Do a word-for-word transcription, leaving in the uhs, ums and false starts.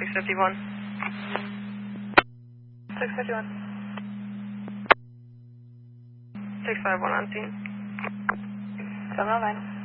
six fifty-one. six fifty-one. six five one on scene. seven oh nine.